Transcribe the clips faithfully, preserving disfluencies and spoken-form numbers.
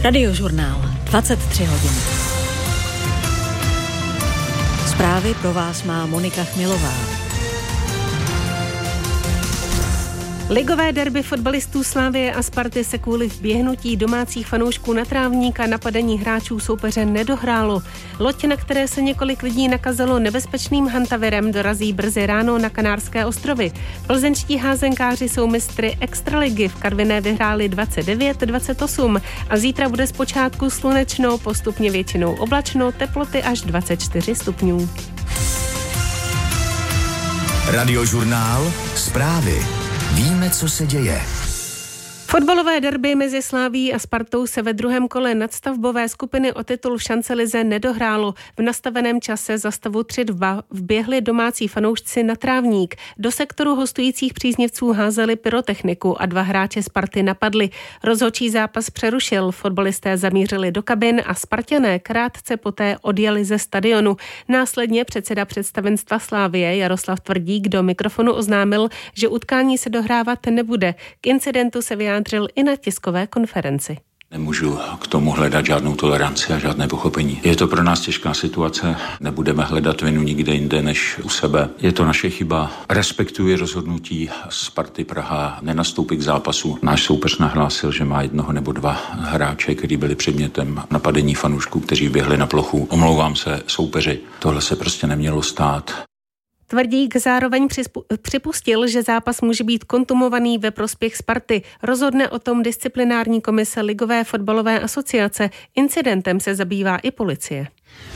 Radiožurnál, dvacet tři hodin. Zprávy pro vás má Monika Chmilová. Ligové derby fotbalistů Slavie a Sparty se kvůli vběhnutí domácích fanoušků na trávník a napadení hráčů soupeře nedohrálo. Loď, na které se několik lidí nakazilo nebezpečným hantavirem, dorazí brzy ráno na Kanárské ostrovy. Plzeňští házenkáři jsou mistry extraligy, v Karviné vyhráli dvacet devět dvacet osm a zítra bude zpočátku slunečno, postupně většinou oblačno, teploty až dvacet čtyři stupňů. Radiožurnál, zprávy. Víme, co se děje. Fotbalové derby mezi Slavií a Spartou se ve druhém kole nadstavbové skupiny o titul v šancelize nedohrálo. V nastaveném čase za stavu tři dva vběhli domácí fanoušci na trávník. Do sektoru hostujících příznivců házeli pyrotechniku a dva hráče Sparty napadli. Rozhodčí zápas přerušil, fotbalisté zamířili do kabin a Sparťané krátce poté odjeli ze stadionu. Následně předseda představenstva Slavie Jaroslav Tvrdík do mikrofonu oznámil, že utkání se dohrávat nebude. K incidentu se vyjádřil i na tiskové konferenci. Nemůžu k tomu hledat žádnou toleranci a žádné pochopení. Je to pro nás těžká situace, nebudeme hledat vinu nikde jinde než u sebe. Je to naše chyba. Respektuji rozhodnutí Sparty Praha nenastoupit k zápasu. Náš soupeř nahlásil, že má jednoho nebo dva hráče, kteří byli předmětem napadení fanoušků, kteří běhli na plochu. Omlouvám se soupeři. Tohle se prostě nemělo stát. Tvrdík zároveň připustil, že zápas může být kontumovaný ve prospěch Sparty. Rozhodne o tom disciplinární komise Ligové fotbalové asociace. Incidentem se zabývá i policie.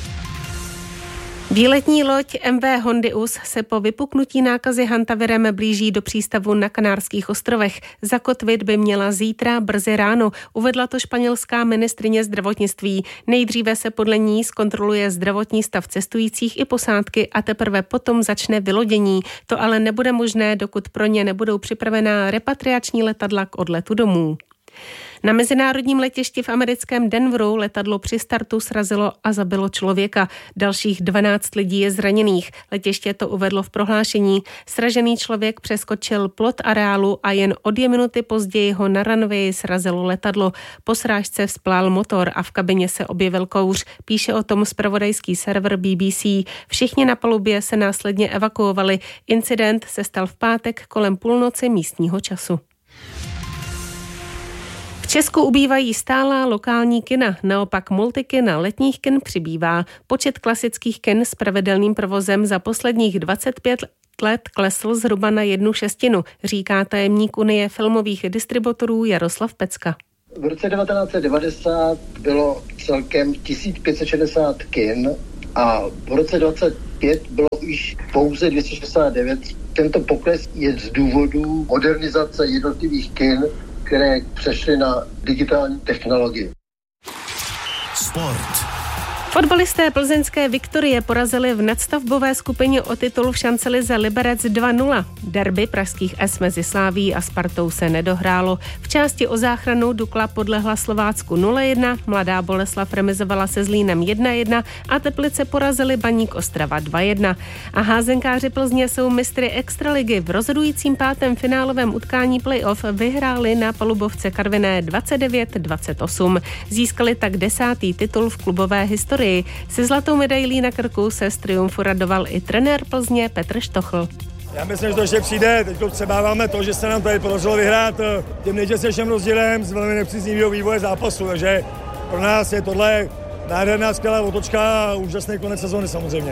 Výletní loď M V Hondius se po vypuknutí nákazy hantavirem blíží do přístavu na Kanárských ostrovech. Zakotvit by měla zítra brzy ráno, uvedla to španělská ministryně zdravotnictví. Nejdříve se podle ní zkontroluje zdravotní stav cestujících i posádky a teprve potom začne vylodění. To ale nebude možné, dokud pro ně nebudou připravená repatriační letadla k odletu domů. Na mezinárodním letišti v americkém Denveru letadlo při startu srazilo a zabilo člověka. Dalších dvanáct lidí je zraněných. Letiště to uvedlo v prohlášení. Sražený člověk přeskočil plot areálu a jen o dvě minuty později ho na runwayi srazilo letadlo. Po srážce vzplál motor a v kabině se objevil kouř. Píše o tom zpravodajský server B B C. Všichni na palubě se následně evakuovali. Incident se stal v pátek kolem půlnoci místního času. V Česku ubývají stálá lokální kina, naopak multikina letních kin přibývá. Počet klasických kin s pravidelným provozem za posledních dvacet pět let klesl zhruba na jednu šestinu, říká tajemník Unie filmových distributorů Jaroslav Pecka. V roce devatenáct set devadesát bylo celkem tisíc pět set šedesát kin a v roce dvacet pět bylo již pouze dvě stě šedesát devět. Tento pokles je z důvodu modernizace jednotlivých kin, které přešly na digitální technologii. Sport. Fotbalisté plzeňské Viktorie porazili v nadstavbové skupině o titul v šancelize Liberec dva nula. Derby pražských S mezi Slavií a Spartou se nedohrálo. V části o záchranu Dukla podlehla Slovácku nula jedna, Mladá Boleslav remizovala se Zlínem jedna jedna a Teplice porazili Baník Ostrava dva jedna. A házenkáři Plzně jsou mistry extraligy. V rozhodujícím pátém finálovém utkání playoff vyhráli na palubovce Karviné dvacet devět dvacet osm. Získali tak desátý titul v klubové historii. Se zlatou medailí na krku se z triumfu radoval i trenér Plzně Petr Štochl. Já myslím, že to ještě přijde. Teď přebáváme to, že se nám tady podařilo vyhrát tím nejtěsnějším rozdílem z velmi nepříznivého vývoje zápasu. Takže pro nás je tohle nádherná skvělá otočka a úžasný konec sezóny samozřejmě.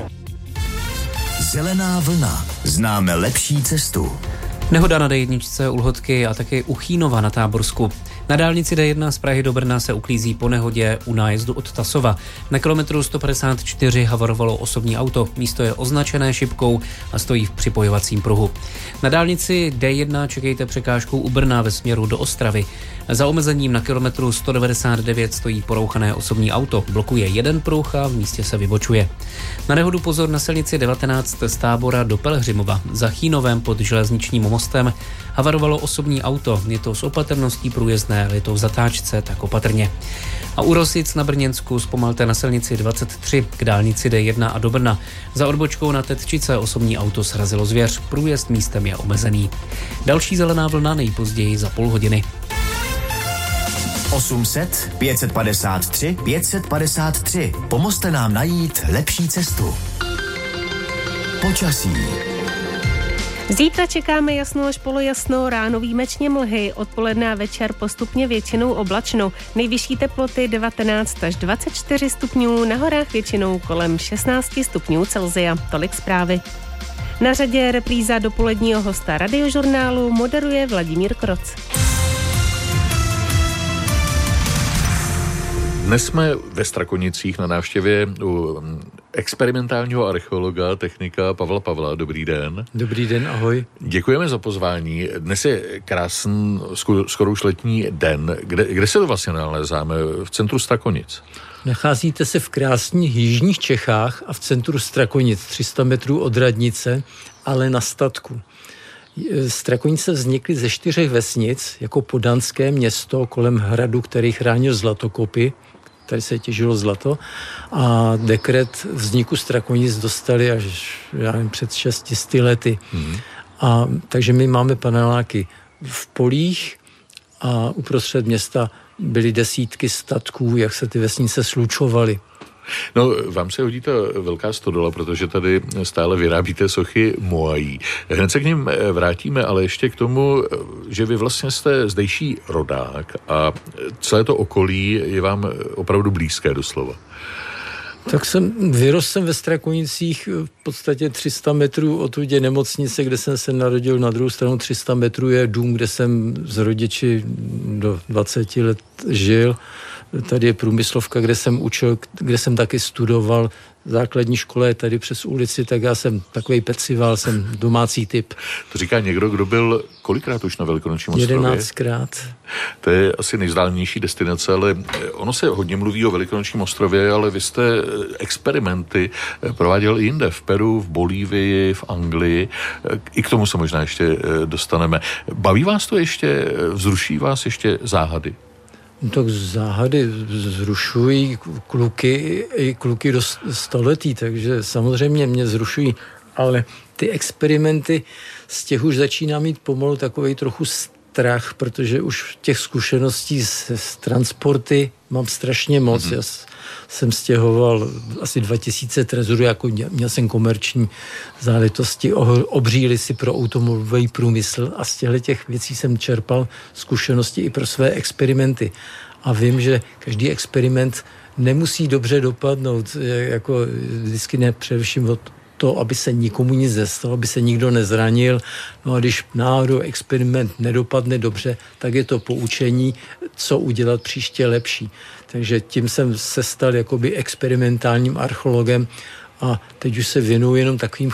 Zelená vlna. Známe lepší cestu. Nehoda na D jedna u Lhotky a taky u Chínova na Táborsku. Na dálnici D jedna z Prahy do Brna se uklízí po nehodě u nájezdu od Tasova. Na kilometru sto padesát čtyři havarovalo osobní auto. Místo je označené šipkou a stojí v připojovacím pruhu. Na dálnici D jedna čekejte překážku u Brna ve směru do Ostravy. Za omezením na kilometru sto devadesát devět stojí porouchané osobní auto. Blokuje jeden pruh a v místě se vybočuje. Na nehodu pozor na silnici devatenáct z Tábora do Pelhřimova. Za Chínovem pod železničním mostem havarovalo osobní auto. Je to s opatrností průjezdné, ale je to v zatáčce, tak opatrně. A u Rosic na Brněnsku zpomalte na silnici dvacet tři k dálnici D jedna a do Brna. Za odbočkou na Tetčice osobní auto srazilo zvěř. Průjezd místem je omezený. Další zelená vlna nejpozději za půl hodiny. osm set pět set padesát tři pět set padesát tři. Pomozte nám najít lepší cestu. Počasí. Zítra čekáme jasno až polojasno, ráno výjimečně mlhy, odpoledne a večer postupně většinou oblačno. Nejvyšší teploty devatenáct až dvacet čtyři stupňů, na horách většinou kolem šestnáct stupňů Celsia. Tolik zprávy. Na řadě repríza dopoledního hosta Radiožurnálu, moderuje Vladimír Kroc. Dnes jsme ve Strakonicích na návštěvě u experimentálního archeologa, technika Pavla Pavla. Dobrý den. Dobrý den, ahoj. Děkujeme za pozvání. Dnes je krásný, skoro už letní den. Kde, kde se to vlastně nalézáme? V centru Strakonic. Nacházíte se v krásných jižních Čechách a v centru Strakonic, tři sta metrů od radnice, ale na statku. Strakonice vznikly ze čtyřech vesnic jako poddanské město kolem hradu, který chránil zlatokopy. Tady se těžilo zlato a dekret vzniku Strakonic dostali až já nevím, před šesti sty lety. Hmm. A, takže my máme paneláky v polích a uprostřed města byly desítky statků, jak se ty vesnice slučovaly. No, vám se hodí ta velká stodola, protože tady stále vyrábíte sochy Moají. Hned se k ním vrátíme, ale ještě k tomu, že vy vlastně jste zdejší rodák a celé to okolí je vám opravdu blízké doslova. Tak jsem, vyrostl jsem ve Strakonicích v podstatě tři sta metrů odtud je nemocnice, kde jsem se narodil, na druhou stranu tři sta metrů je dům, kde jsem s rodiči do dvacet let žil. Tady je průmyslovka, kde jsem učil, kde jsem taky studoval. Základní škole je tady přes ulici, tak já jsem takovej pecival, jsem domácí typ. To říká někdo, kdo byl kolikrát už na Velikonočním ostrově? Jedenáctkrát. To je asi nejvzdálenější destinace, ale ono se hodně mluví o Velikonočním ostrově, ale vy jste experimenty prováděl i jinde, v Peru, v Bolívii, v Anglii. I k tomu se možná ještě dostaneme. Baví vás to ještě, vzruší vás ještě záhady? No tak záhady zrušují kluky i kluky do století, takže samozřejmě mě zrušují, ale ty experimenty z těch už začíná mít pomalu takovej trochu strach, protože už těch zkušeností s, s transporty mám strašně moc. Mm-hmm. Já jsem stěhoval asi dva tisíce trezorů, jako měl jsem komerční záležitosti, obří lisy pro automobilový průmysl a z těchto těch věcí jsem čerpal zkušenosti i pro své experimenty. A vím, že každý experiment nemusí dobře dopadnout, jako vždycky nepředevším od to, aby se nikomu nic nestalo, aby se nikdo nezranil. No a když náhodou experiment nedopadne dobře, tak je to poučení, co udělat příště lepší. Takže tím jsem se stal jakoby experimentálním archeologem a teď už se věnuju jenom takovým